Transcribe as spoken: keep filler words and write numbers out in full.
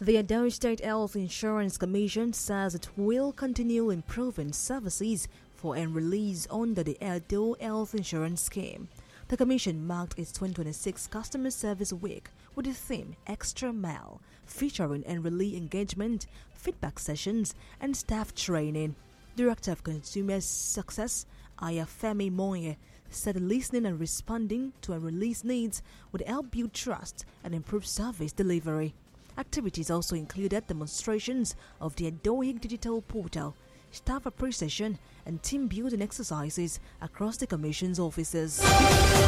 The Edo State Health Insurance Commission says it will continue improving services for enrollees under the Edo Health Insurance Scheme. The Commission marked its twenty twenty-six Customer Service Week with the theme Extra Mile, featuring enrollee engagement, feedback sessions, and staff training. Director of Consumer Success, Ayafemi Moye, said listening and responding to enrollees' needs would help build trust and improve service delivery. Activities also included demonstrations of the Edohic digital portal, staff appreciation, and team building exercises across the Commission's offices.